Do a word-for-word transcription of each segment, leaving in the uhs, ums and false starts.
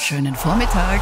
Schönen Vormittag.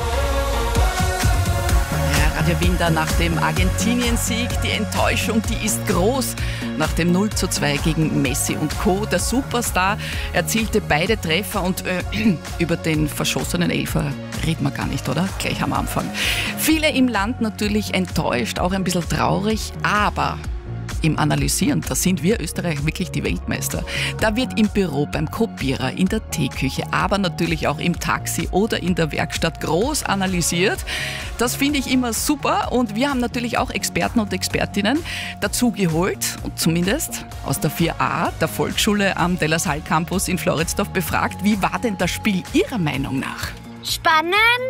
Ja, Radio Winder nach dem Argentinien-Sieg. Die Enttäuschung, die ist groß. Nach dem null zu zwei gegen Messi und Co. Der Superstar erzielte beide Treffer und äh, über den verschossenen Elfer reden wir gar nicht, oder? Gleich am Anfang. Viele im Land natürlich enttäuscht, auch ein bisschen traurig, aber im Analysieren, da sind wir Österreicher wirklich die Weltmeister. Da wird im Büro, beim Kopierer, in der Teeküche, aber natürlich auch im Taxi oder in der Werkstatt groß analysiert. Das finde ich immer super und wir haben natürlich auch Experten und Expertinnen dazu geholt und zumindest aus der vier a, der Volksschule am De La Salle Campus in Floridsdorf befragt. Wie war denn das Spiel Ihrer Meinung nach? Spannend,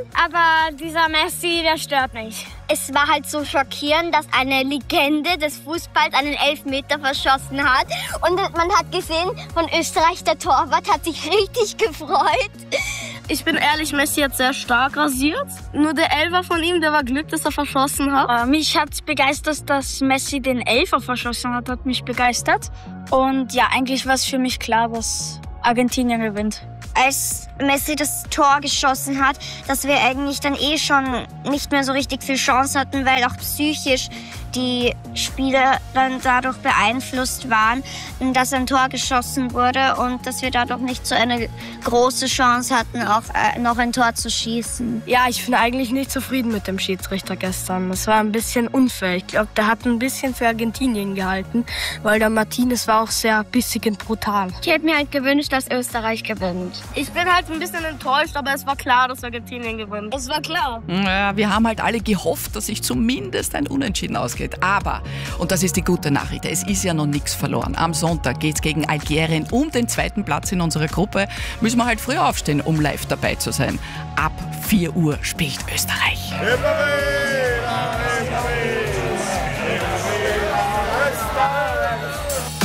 aber dieser Messi, der stört mich. Es war halt so schockierend, dass eine Legende des Fußballs einen Elfmeter verschossen hat. Und man hat gesehen, von Österreich, der Torwart hat sich richtig gefreut. Ich bin ehrlich, Messi hat sehr stark rasiert. Nur der Elfer von ihm, der war Glück, dass er verschossen hat. Äh, mich hat begeistert, dass Messi den Elfer verschossen hat, hat mich begeistert. Und ja, eigentlich war es für mich klar, dass Argentinien gewinnt. Als Messi das Tor geschossen hat, dass wir eigentlich dann eh schon nicht mehr so richtig viel Chance hatten, weil auch psychisch die Spieler dann dadurch beeinflusst waren, dass ein Tor geschossen wurde und dass wir dadurch nicht so eine große Chance hatten, auch äh, noch ein Tor zu schießen. Ja, ich bin eigentlich nicht zufrieden mit dem Schiedsrichter gestern. Das war ein bisschen unfair. Ich glaube, der hat ein bisschen für Argentinien gehalten, weil der Martinez war auch sehr bissig und brutal. Ich hätte mir halt gewünscht, dass Österreich gewinnt. Ich bin halt ein bisschen enttäuscht, aber es war klar, dass Argentinien gewinnt. Es war klar. Ja, wir haben halt alle gehofft, dass sich zumindest ein Unentschieden ausgeht. Aber, und das ist die gute Nachricht, es ist ja noch nichts verloren. Am Sonntag geht es gegen Algerien um den zweiten Platz in unserer Gruppe. Müssen wir halt früh aufstehen, um live dabei zu sein. Ab vier Uhr spielt Österreich.